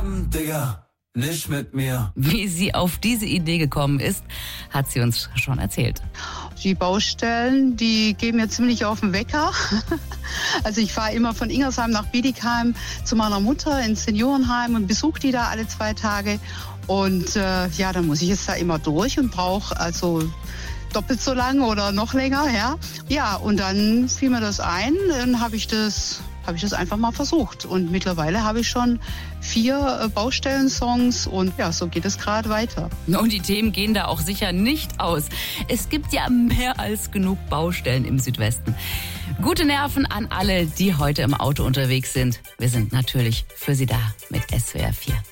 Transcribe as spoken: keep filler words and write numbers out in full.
Abend, Digga, nicht mit mir. Wie sie auf diese Idee gekommen ist, hat sie uns schon erzählt. Die Baustellen, die gehen mir ziemlich auf den Wecker. Also ich fahre immer von Ingersheim nach Bietigheim zu meiner Mutter ins Seniorenheim und besuche die da alle zwei Tage. Und äh, ja, dann muss ich jetzt da immer durch und brauche also doppelt so lang oder noch länger. Ja, ja, und dann fiel mir das ein, dann habe ich das... habe ich das einfach mal versucht. Und mittlerweile habe ich schon vier äh, Baustellensongs und ja, so geht es gerade weiter. Und die Themen gehen da auch sicher nicht aus. Es gibt ja mehr als genug Baustellen im Südwesten. Gute Nerven an alle, die heute im Auto unterwegs sind. Wir sind natürlich für Sie da mit S W R vier.